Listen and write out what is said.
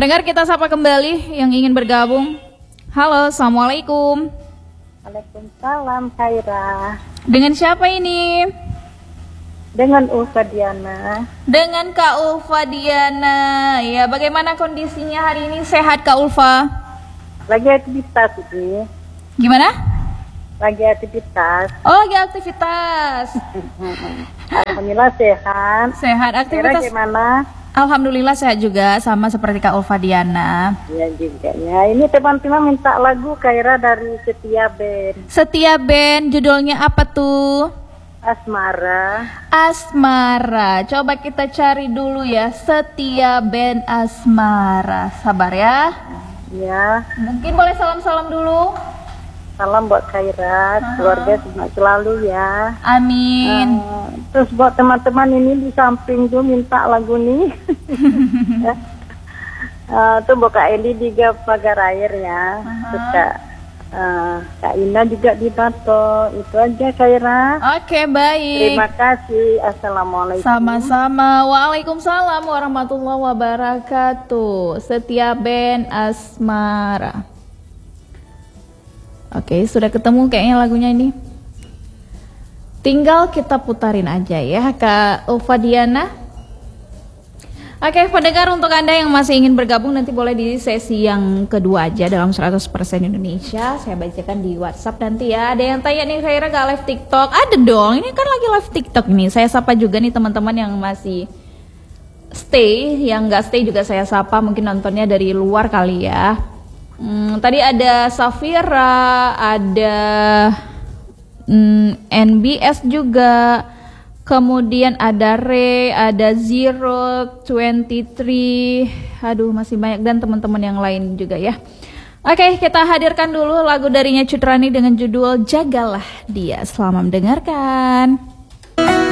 Pendengar, kita sapa kembali yang ingin bergabung. Halo, assalamualaikum. Waalaikumsalam, Khaira. Dengan siapa ini? Dengan Ulfa Diana. Dengan Kak Ulfa Diana. Ya, bagaimana kondisinya hari ini? Sehat Kak Ulfa? Lagi aktivitas ini. Gimana? Lagi aktivitas. Oh, lagi aktivitas. Alhamdulillah sehat. Sehat, aktivitas. Khaira gimana? Alhamdulillah sehat juga, sama seperti Kak Ulfa Diana. Ya juga ya. Ini teman-teman minta lagu Khaira dari Setia Band. Setia Band, judulnya apa tuh? Asmara. Asmara. Coba kita cari dulu ya. Setia Band Asmara. Sabar ya. Ya. Mungkin boleh salam-salam dulu. Salam buat Khaira, keluarga sehat selalu ya. Amin. Terus buat teman-teman ini di samping tuh minta lagu nih. Tuh buat Kak Eli juga Pagar Air ya. Terus Kak Ina juga di Bato. Itu aja Khaira. Oke, baik. Terima kasih. Assalamualaikum. Sama-sama. Waalaikumsalam warahmatullahi wabarakatuh. Setia Band Asmara. Oke, sudah ketemu kayaknya lagunya ini. Tinggal kita putarin aja ya Kak Ulfa Diana. Oke, pendengar, untuk Anda yang masih ingin bergabung nanti boleh di sesi yang kedua aja dalam 100% Indonesia. Saya bacakan di WhatsApp nanti ya. Ada yang tanya nih, Khaira gak live TikTok? Ada dong, ini kan lagi live TikTok nih. Saya sapa juga nih teman-teman yang masih stay. Yang gak stay juga saya sapa, mungkin nontonnya dari luar kali ya. Tadi ada Safira, ada NBS juga, kemudian ada Ray, ada Zero 23, aduh masih banyak, dan teman-teman yang lain juga ya. Oke, kita hadirkan dulu lagu darinya Cut Rani dengan judul Jagalah Dia. Selamat mendengarkan.